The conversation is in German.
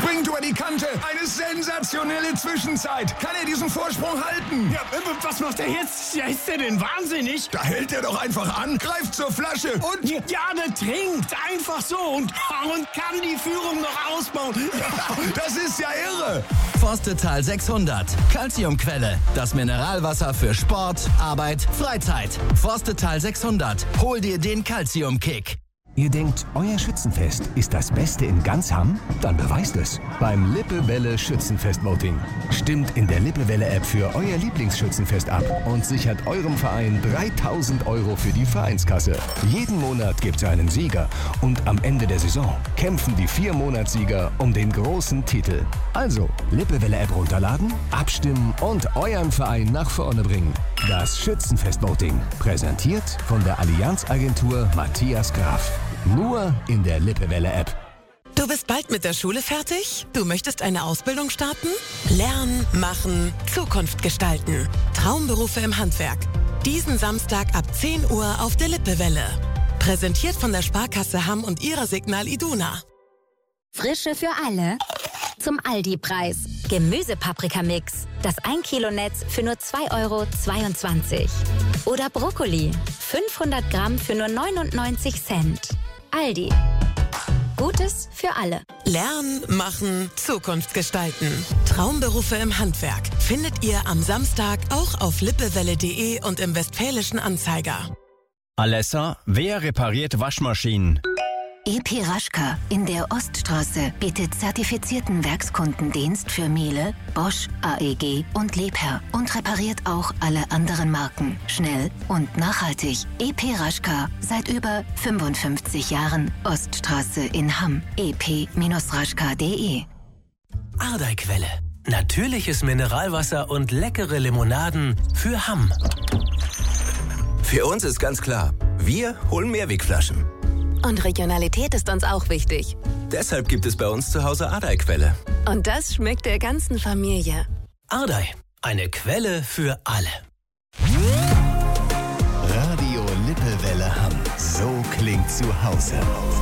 Springt über die Kante. Eine sensationelle Zwischenzeit. Kann er diesen Vorsprung halten? Ja, was macht er jetzt? Ja, ist der denn wahnsinnig? Da hält er doch einfach an, greift zur Flasche und... Ja, der trinkt einfach so und kann die Führung noch ausbauen. Das ist ja irre. Forstetal 600. Calciumquelle. Das Mineralwasser für Sport, Arbeit, Freizeit. Forstetal 600. Hol dir den Calcium-Kick. Ihr denkt, euer Schützenfest ist das Beste in ganz Hamm? Dann beweist es beim Lippewelle Schützenfest-Voting. Stimmt in der Lippewelle-App für euer Lieblingsschützenfest ab und sichert eurem Verein 3.000 € für die Vereinskasse. Jeden Monat gibt's einen Sieger und am Ende der Saison kämpfen die 4 Monatssieger um den großen Titel. Also, Lippewelle-App runterladen, abstimmen und euren Verein nach vorne bringen. Das Schützenfest-Voting, präsentiert von der Allianz-Agentur Matthias Graf. Nur in der Lippewelle-App. Du bist bald mit der Schule fertig? Du möchtest eine Ausbildung starten? Lernen, machen, Zukunft gestalten. Traumberufe im Handwerk. Diesen Samstag ab 10 Uhr auf der Lippewelle. Präsentiert von der Sparkasse Hamm und ihrer Signal Iduna. Frische für alle zum Aldi-Preis. Gemüsepaprikamix. Das 1 Kilo Netz für nur 2,22 €. Oder Brokkoli. 500 Gramm für nur 99 Cent. Aldi. Gutes für alle. Lernen, machen, Zukunft gestalten. Traumberufe im Handwerk findet ihr am Samstag auch auf lippewelle.de und im Westfälischen Anzeiger. Alessa, wer repariert Waschmaschinen? EP Raschka in der Oststraße bietet zertifizierten Werkskundendienst für Miele, Bosch, AEG und Liebherr und repariert auch alle anderen Marken. Schnell und nachhaltig. EP Raschka seit über 55 Jahren. Oststraße in Hamm. ep-raschka.de. Ardeiquelle. Natürliches Mineralwasser und leckere Limonaden für Hamm. Für uns ist ganz klar, wir holen Mehrwegflaschen. Und Regionalität ist uns auch wichtig. Deshalb gibt es bei uns zu Hause Ardei-Quelle. Und das schmeckt der ganzen Familie. Ardei, eine Quelle für alle. Radio Lippewelle Hamm. So klingt zu Hause.